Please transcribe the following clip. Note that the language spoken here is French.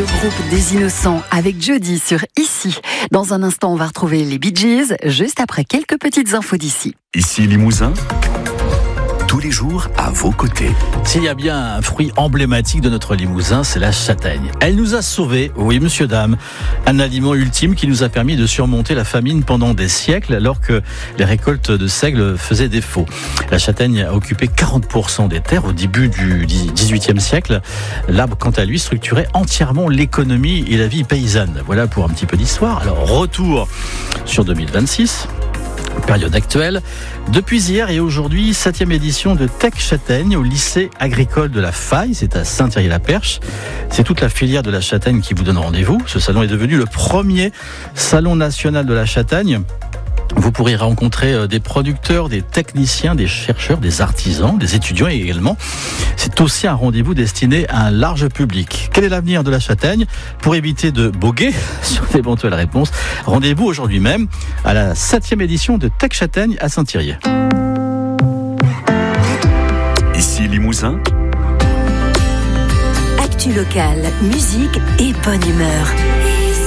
Le groupe des Innocents avec Jody sur Ici. Dans un instant, on va retrouver les Bee Gees, juste après quelques petites infos d'ici. Ici Limousin, tous les jours à vos côtés. S'il y a bien un fruit emblématique de notre Limousin, c'est la châtaigne. Elle nous a sauvés, oui monsieur, dame, un aliment ultime qui nous a permis de surmonter la famine pendant des siècles alors que les récoltes de seigle faisaient défaut. La châtaigne a occupé 40% des terres au début du XVIIIe siècle. L'arbre, quant à lui, structurait entièrement l'économie et la vie paysanne. Voilà pour un petit peu d'histoire. Alors, retour sur 2026. Période actuelle. Depuis hier et aujourd'hui, 7e édition de Tech Châtaigne au lycée agricole de la Faille. C'est à Saint-Thierry-la-Perche. C'est toute la filière de la châtaigne qui vous donne rendez-vous. Ce salon est devenu le premier salon national de la châtaigne. Vous pourrez rencontrer des producteurs, des techniciens, des chercheurs, des artisans, des étudiants également. C'est aussi un rendez-vous destiné à un large public. Quel est l'avenir de la châtaigne? Pour éviter de boguer sur d'éventuelles réponses, rendez-vous aujourd'hui même à la 7e édition de Tech Châtaigne à Saint-Thierry. Ici Limousin, Actu locale, musique et bonne humeur.